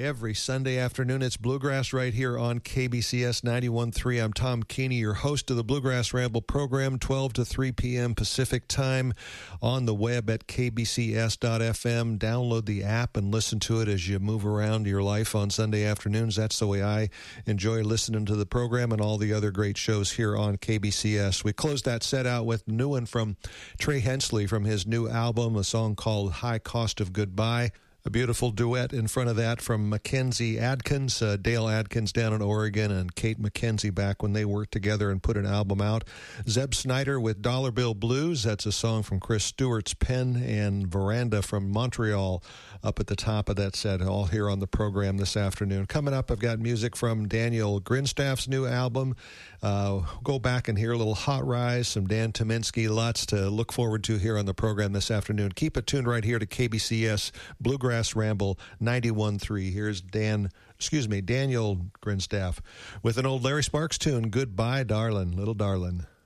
Every Sunday afternoon, it's Bluegrass right here on KBCS 91.3. I'm Tom Keeney, your host of the Bluegrass Ramble program, 12 to 3 p.m. Pacific time, on the web at kbcs.fm. Download the app and listen to it as you move around your life on Sunday afternoons. That's the way I enjoy listening to the program and all the other great shows here on KBCS. We closed that set out with a new one from Trey Hensley from his new album, a song called High Cost of Goodbye. A beautiful duet in front of that from Mackenzie Adkins, Dale Adkins down in Oregon, and Kate McKenzie back when they worked together and put an album out. Zeb Snyder with Dollar Bill Blues. That's a song from Chris Stewart's pen, and Veranda from Montreal up at the top of that set, all here on the program this afternoon. Coming up, I've got music from Daniel Grinstaff's new album. Go back and hear a little Hot Rise, some Dan Tominski, lots to look forward to here on the program this afternoon. Keep it tuned right here to KBCS Bluegrass Ramble 91.3. Here's Daniel Grinstaff with an old Larry Sparks tune, Goodbye, Darlin', Little Darlin'.